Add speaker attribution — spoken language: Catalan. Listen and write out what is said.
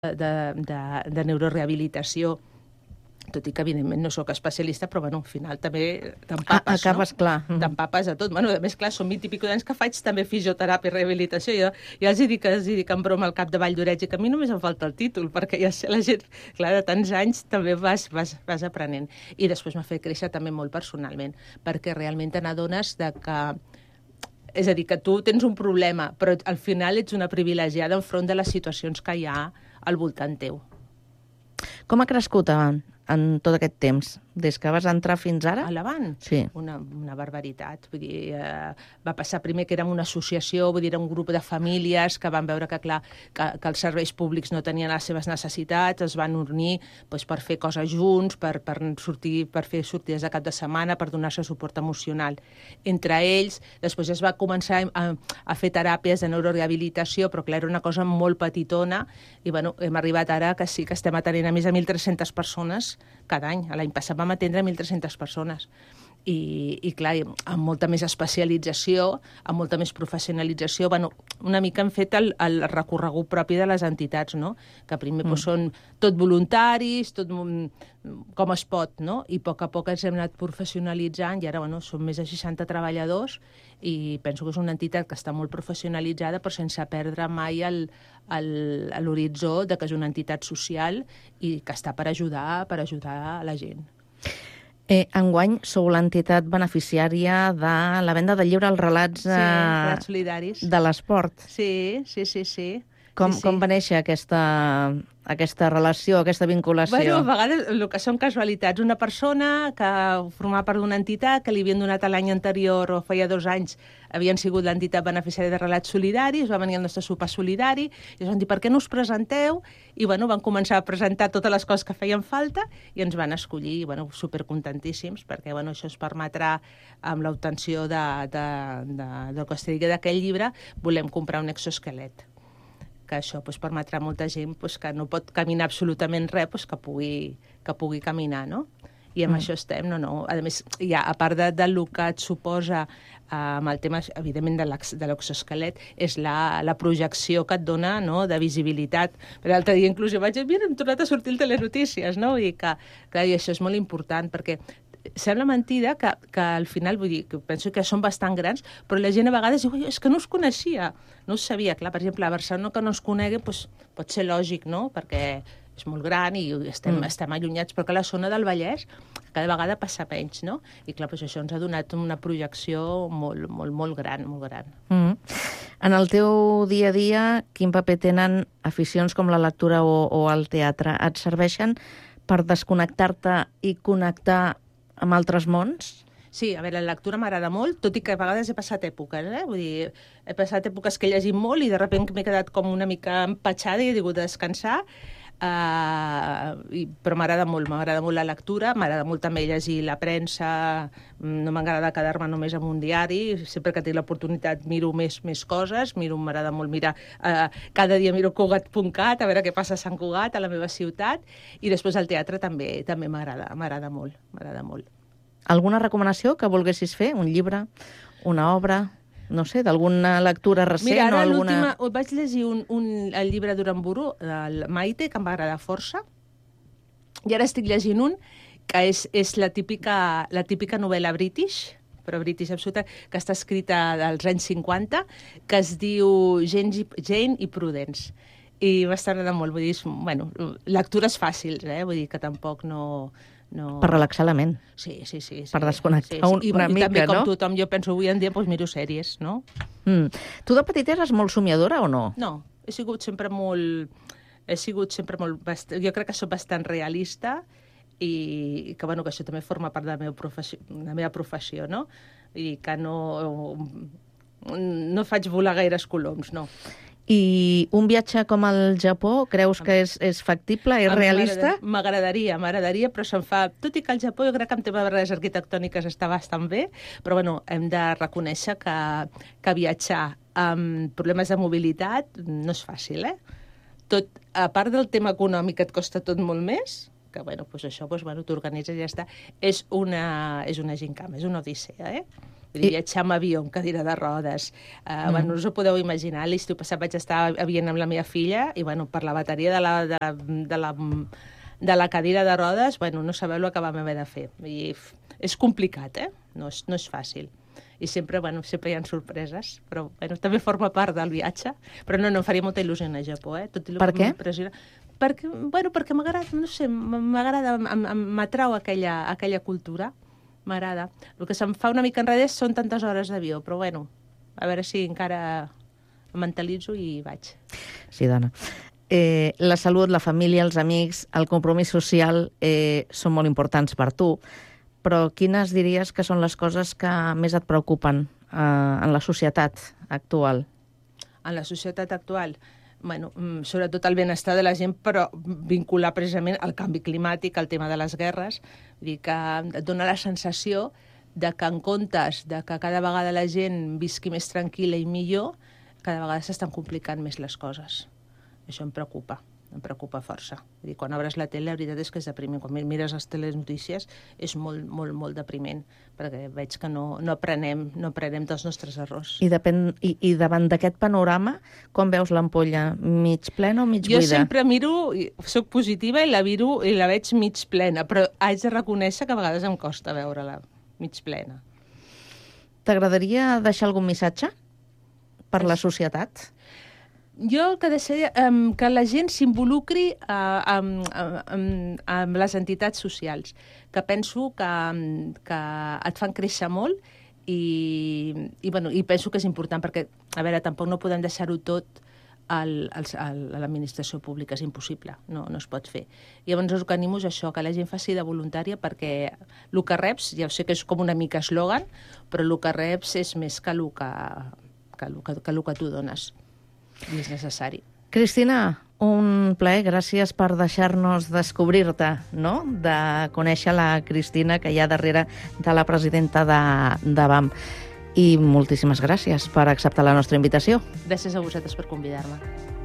Speaker 1: de neurorehabilitació, tot i que, evidentment, no sóc especialista, però, bueno, al final també t'empapes,
Speaker 2: Acabes, clar.
Speaker 1: T'empapes a tot. Bueno, a més, clar, són 20 i pico d'anys que faig també fisioteràpia i rehabilitació. Jo ja els dic en broma al cap de Vall d'Oreig, que a mi només em falta el títol, perquè ja sé, la gent, clar, de tants anys també vas aprenent. I després m'ha fet créixer també molt personalment, perquè realment te n'adones de que... És a dir, que tu tens un problema, però al final ets una privilegiada enfront de les situacions que hi ha al voltant teu.
Speaker 2: Com ha crescut en tot aquest temps? Des que vas entrar fins ara?
Speaker 1: A l'Avant?
Speaker 2: Sí.
Speaker 1: Una barbaritat. Vull dir, va passar primer que érem una associació, vull dir, era un grup de famílies que van veure que, clar, que els serveis públics no tenien les seves necessitats, es van unir doncs, per fer coses junts, per fer sortides de cap de setmana, per donar-se suport emocional entre ells. Després es va començar a fer teràpies de neurorehabilitació, però, clar, era una cosa molt petitona, i, bueno, hem arribat ara que sí que estem atenent a més de 1.300 persones cada any. L'any passat vam atendre 1.300 persones. I clar, amb molta més especialització, amb molta més professionalització, bueno, una mica hem fet el recorregut propi de les entitats, no? Que primer són tot voluntaris, tot com es pot, no? I a poc ens hem anat professionalitzant i ara, bueno, són més de 60 treballadors i penso que és una entitat que està molt professionalitzada però sense perdre mai l'horitzó de que és una entitat social i que està per ajudar a la gent.
Speaker 2: Enguany sou l'entitat beneficiària de la venda del llibre Els relats,
Speaker 1: relats solidaris
Speaker 2: de l'esport.
Speaker 1: Sí.
Speaker 2: Com va néixer aquesta relació, aquesta vinculació?
Speaker 1: Bueno, a vegades el que són casualitats. Una persona que formava part d'una entitat que li havien donat l'any anterior, o feia 2 anys, havien sigut l'entitat beneficiària de relats solidaris, va venir el nostre sopar solidari, i ens van dir, per què no us presenteu? I, bueno, van començar a presentar totes les coses que feien falta i ens van escollir, i, bueno, supercontentíssims, perquè, bueno, això ens permetrà, amb l'obtenció del que es digui d'aquell llibre, volem comprar un exoesquelet, que això permetrà a molta gent que no pot caminar absolutament res, que pugui caminar, no? I amb això estem, no. A més, ja, a part del que et suposa amb el tema, evidentment, de l'exoesquelet, és la projecció que et dona, no?, de visibilitat. Per l'altre dia, inclús, jo vaig dir, mira, hem tornat a sortir al Telenotícies, no? I que, clar, i això és molt important, perquè sembla mentida que al final, vull dir, que penso que són bastant grans, però la gent a vegades diu, és que no us coneixia, no us sabia. Clar, per exemple, a Barcelona que no es conegui, pot ser lògic, no?, perquè és molt gran i estem allunyats, però que la zona del Vallès cada vegada passa menys, no? I clar, això ens ha donat una projecció molt gran, molt gran.
Speaker 2: En el teu dia a dia, quin paper tenen aficions com la lectura o el teatre? Et serveixen per desconnectar-te i connectar amb altres mons?
Speaker 1: Sí, a veure, la lectura m'agrada molt, tot i que a vegades he passat èpoques, Vull dir, he passat èpoques que he llegit molt i de sobte m'he quedat com una mica empatxada i he hagut de descansar, però m'agrada molt la lectura, m'agrada molt també llegir la premsa, no m'agrada quedar-me només amb un diari, sempre que tinc l'oportunitat miro més coses, m'agrada molt mirar, cada dia miro Cugat.cat, a veure què passa a Sant Cugat, a la meva ciutat, i després el teatre també m'agrada molt.
Speaker 2: Alguna recomanació que volguessis fer? Un llibre, una obra, no sé, d'alguna lectura recent?
Speaker 1: Mira, ara
Speaker 2: l'última
Speaker 1: vaig llegir el llibre d'Uramburu, el Maite, que em va agradar força, i ara estic llegint un que és la típica novel·la british, però british absoluta, que està escrita dels anys 50, que es diu Jane i Prudence. I m'està agradant molt, vull dir, bueno, lectures fàcils, vull dir que tampoc no...
Speaker 2: Per relaxar la ment.
Speaker 1: Sí.
Speaker 2: Per desconnectar una mica, no? I
Speaker 1: també, com tothom, jo penso avui en dia, miro sèries, no?
Speaker 2: Tu de petita eres molt somiadora o no?
Speaker 1: No, he sigut sempre molt... Jo crec que soc bastant realista i que, bueno, que això també forma part de la meva professió, no? I que no faig volar gaires coloms, no.
Speaker 2: I un viatge com el Japó, creus que és factible, és realista?
Speaker 1: M'agradaria, però se'n fa... Tot i que el Japó jo crec que en tema de barreres arquitectòniques està bastant bé, però bueno, hem de reconèixer que viatjar amb problemes de mobilitat no és fàcil, Tot, a part del tema econòmic que et costa tot molt més, que bueno, això t'organitzes i ja està, és una gincama, és una odissea, Vull dir, viatjar amb avió, amb cadira de rodes. Bueno, no us ho podeu imaginar. L'estiu passat vaig estar a Viena amb la meva filla i, bueno, per la bateria de la cadira de rodes, bueno, no sabeu el que vam haver de fer. I és complicat, No és fàcil. I sempre, bueno, sempre hi ha sorpreses, però bueno, també forma part del viatge. Però no, em faria molta il·lusió anar a Japó, Tot i
Speaker 2: per què?
Speaker 1: Perquè m'agrada, no sé, m'atrau aquella cultura, m'agrada. El que se'm fa una mica enrere són tantes hores d'avió, però bueno, a veure si encara em mentalitzo i vaig.
Speaker 2: Sí, dona. La salut, la família, els amics, el compromís social són molt importants per tu, però quines diries que són les coses que més et preocupen en la societat actual?
Speaker 1: En la societat actual? Bueno, sobretot el benestar de la gent, però vincular precisament al canvi climàtic, al tema de les guerres. Vull dir que et dona la sensació de que en comptes de que cada vegada la gent visqui més tranquil·la i millor, cada vegada s'estan complicant més les coses. Això em preocupa força. Vull dir, quan obres la tele, la veritat és que és depriment. Quan mires les telenotícies és molt, molt, molt depriment, perquè veig que no aprenem dels nostres errors.
Speaker 2: I davant d'aquest panorama, com veus l'ampolla? Mig plena o mig buida?
Speaker 1: Jo sempre miro, soc positiva i la veig mig plena, però haig de reconèixer que a vegades em costa veure-la mig plena.
Speaker 2: T'agradaria deixar algun missatge per la societat?
Speaker 1: Jo el que deixaria que la gent s'involucri amb les entitats socials, que penso que et fan créixer molt i penso que és important, perquè, a veure, tampoc no podem deixar-ho tot a l'administració pública, és impossible, no es pot fer. I llavors el que animo és això, que la gent faci de voluntària, perquè el que reps, ja sé que és com una mica eslògan, però el que reps és més que el que tu dones. I és necessari.
Speaker 2: Cristina, un plaer, gràcies per deixar-nos descobrir-te, no? De conèixer la Cristina que hi ha darrere de la presidenta de BAM. I moltíssimes gràcies per acceptar la nostra invitació.
Speaker 1: Gràcies a vosaltres per convidar-me.